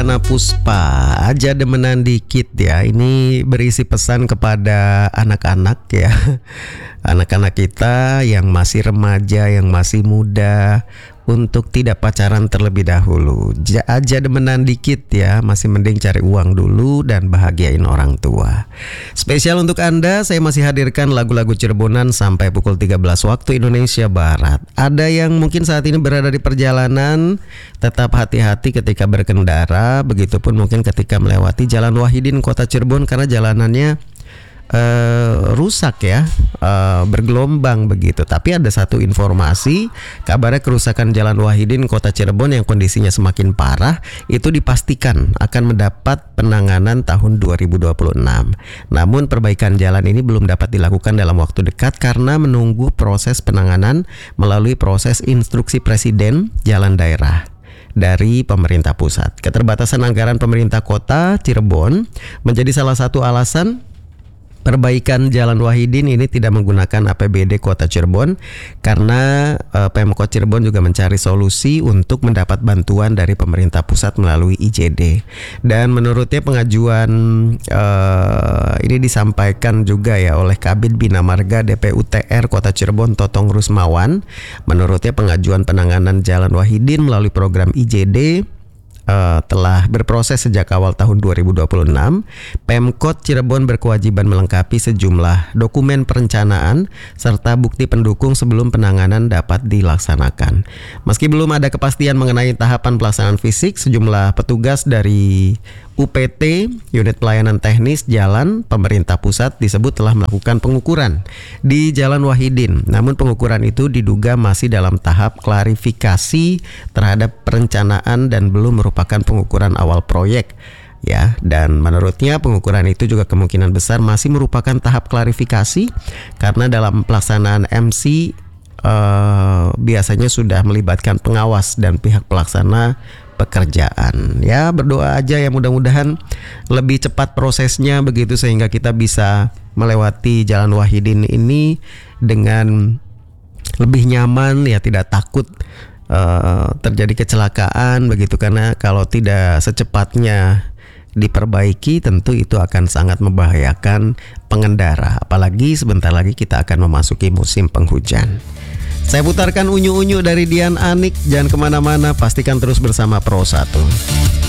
Ana Puspa, aja demenan dikit ya. Ini berisi pesan kepada anak-anak ya. Anak-anak kita yang masih remaja, yang masih muda, untuk tidak pacaran terlebih dahulu. Aja demenan dikit ya, masih mending cari uang dulu dan bahagiain orang tua. Spesial untuk Anda, saya masih hadirkan lagu-lagu Cirebonan sampai pukul 13 waktu Indonesia Barat. Ada yang mungkin saat ini berada di perjalanan, tetap hati-hati ketika berkendara. Begitupun mungkin ketika melewati Jalan Wahidin Kota Cirebon, karena jalanannya rusak ya, bergelombang begitu. Tapi ada satu informasi, kabarnya kerusakan Jalan Wahidin Kota Cirebon yang kondisinya semakin parah itu dipastikan akan mendapat penanganan tahun 2026. Namun perbaikan jalan ini belum dapat dilakukan dalam waktu dekat karena menunggu proses penanganan melalui proses instruksi Presiden Jalan Daerah dari pemerintah pusat. Keterbatasan anggaran pemerintah kota Cirebon menjadi salah satu alasan perbaikan Jalan Wahidin ini tidak menggunakan APBD Kota Cirebon, karena Pemkot Cirebon juga mencari solusi untuk mendapat bantuan dari pemerintah pusat melalui IJD. Dan menurutnya pengajuan ini disampaikan juga ya oleh Kabid Bina Marga DPUTR Kota Cirebon Totong Rusmawan. Menurutnya pengajuan penanganan Jalan Wahidin melalui program IJD telah berproses sejak awal tahun 2026. Pemkot Cirebon berkewajiban melengkapi sejumlah dokumen perencanaan serta bukti pendukung sebelum penanganan dapat dilaksanakan. Meski belum ada kepastian mengenai tahapan pelaksanaan fisik, sejumlah petugas dari UPT, Unit Pelayanan Teknis Jalan pemerintah pusat, disebut telah melakukan pengukuran di Jalan Wahidin. Namun pengukuran itu diduga masih dalam tahap klarifikasi terhadap perencanaan dan belum merupakan pengukuran awal proyek ya. Dan menurutnya pengukuran itu juga kemungkinan besar masih merupakan tahap klarifikasi, karena dalam pelaksanaan MC biasanya sudah melibatkan pengawas dan pihak pelaksana pekerjaan. Ya, berdoa aja ya, mudah-mudahan lebih cepat prosesnya begitu, sehingga kita bisa melewati Jalan Wahidin ini dengan lebih nyaman ya, tidak takut terjadi kecelakaan begitu, karena kalau tidak secepatnya diperbaiki tentu itu akan sangat membahayakan pengendara, apalagi sebentar lagi kita akan memasuki musim penghujan. Saya putarkan unyu-unyu dari Dian Anik. Jangan kemana-mana, pastikan terus bersama Pro 1.